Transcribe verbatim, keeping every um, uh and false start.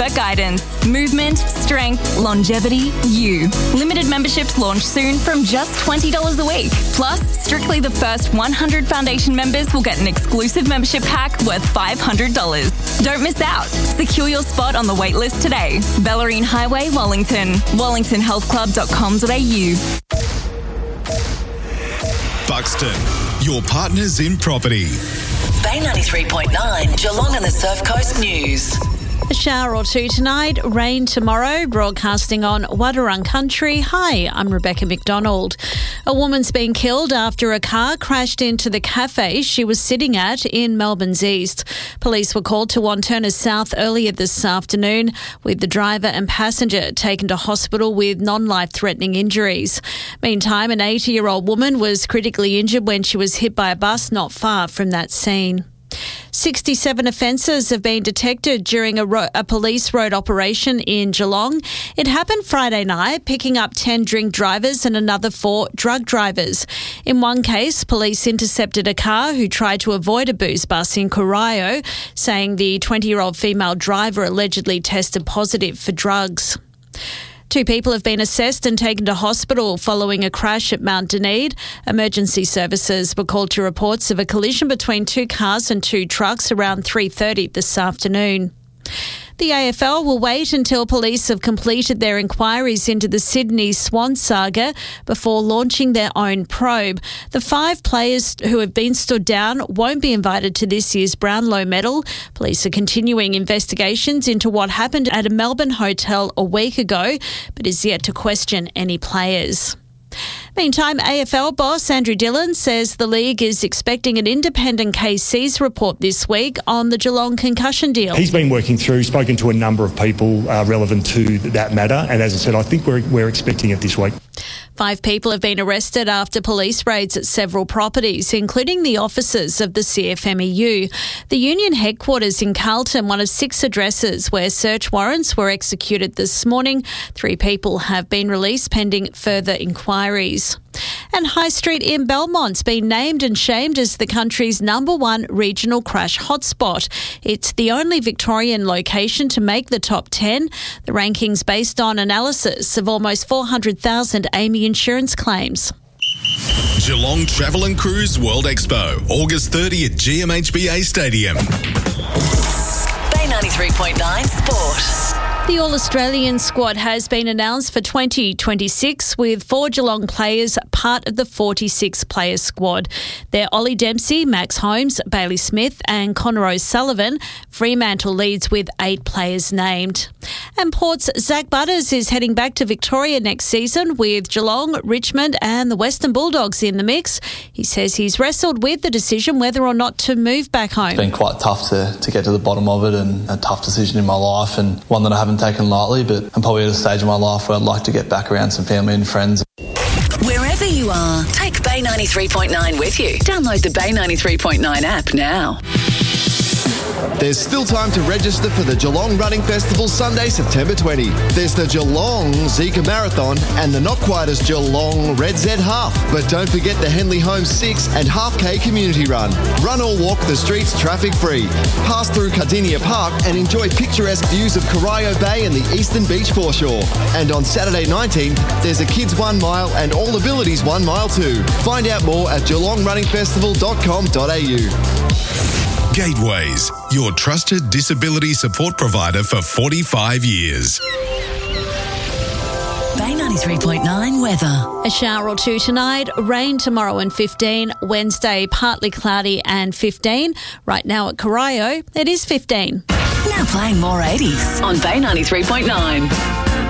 expert guidance, movement, strength, longevity, you. Limited memberships launch soon from just twenty dollars a week. Plus, strictly the first one hundred Foundation members will get an exclusive membership pack worth five hundred dollars. Don't miss out. Secure your spot on the waitlist today. Bellarine Highway, Wellington. wellington health club dot com dot a u. Buxton, your partners in property. Bay ninety-three point nine, Geelong and the Surf Coast News. A shower or two tonight, rain tomorrow, broadcasting on Wadawurrung Country. Hi, I'm Rebecca McDonald. A woman's been killed after a car crashed into the cafe she was sitting at in Melbourne's East. Police were called to Wantirna South earlier this afternoon, with the driver and passenger taken to hospital with non-life-threatening injuries. Meantime, an eighty-year-old woman was critically injured when she was hit by a bus not far from that scene. sixty-seven offences have been detected during a, ro- a police road operation in Geelong. It happened Friday night, picking up ten drink drivers and another four drug drivers. In one case, police intercepted a car who tried to avoid a booze bus in Corio, saying the twenty-year-old female driver allegedly tested positive for drugs. Two people have been assessed and taken to hospital following a crash at Mount Dunedin. Emergency services were called to reports of a collision between two cars and two trucks around three thirty this afternoon. The A F L will wait until police have completed their inquiries into the Sydney Swan saga before launching their own probe. The five players who have been stood down won't be invited to this year's Brownlow medal. Police are continuing investigations into what happened at a Melbourne hotel a week ago, but is yet to question any players. Meantime, A F L boss Andrew Dillon says the league is expecting an independent K Cs report this week on the Geelong concussion deal. He's been working through, spoken to a number of people uh, relevant to that matter, and as I said, I think we're, we're expecting it this week. Five people have been arrested after police raids at several properties, including the offices of the C F M E U. The union headquarters in Carlton, one of six addresses where search warrants were executed this morning. Three people have been released pending further inquiries. And High Street in Belmont's been named and shamed as the country's number one regional crash hotspot. It's the only Victorian location to make the top ten. The ranking's based on analysis of almost four hundred thousand A M I insurance claims. Geelong Travel and Cruise World Expo, August thirtieth at G M H B A Stadium. Bay ninety-three point nine Sport. The All-Australian squad has been announced for twenty twenty-six, with four Geelong players part of the forty-six player squad. They're Ollie Dempsey, Max Holmes, Bailey Smith and Connor O'Sullivan. Fremantle leads with eight players named. And Port's Zach Butters is heading back to Victoria next season with Geelong, Richmond and the Western Bulldogs in the mix. He says he's wrestled with the decision whether or not to move back home. It's been quite tough to, to get to the bottom of it, and a tough decision in my life, and one that I haven't taken lightly, but I'm probably at a stage in my life where I'd like to get back around some family and friends. Wherever you are, take Bay ninety-three point nine with you. Download the Bay ninety-three point nine app now. There's still time to register for the Geelong Running Festival Sunday, September twentieth. There's the Geelong Zika Marathon and the not quite as Geelong Red Z Half. But don't forget the Henley Holmes six and Half K Community Run. Run or walk the streets traffic free. Pass through Cardinia Park and enjoy picturesque views of Corio Bay and the Eastern Beach foreshore. And on Saturday nineteenth, there's a Kids One Mile and All Abilities One Mile too. Find out more at geelong running festival dot com dot a u. Gateways, your trusted disability support provider for forty-five years. Bay ninety-three point nine weather. A shower or two tonight, rain tomorrow and fifteen. Wednesday, partly cloudy and fifteen. Right now at Corio, it is fifteen. Now playing more eighties on Bay ninety-three point nine.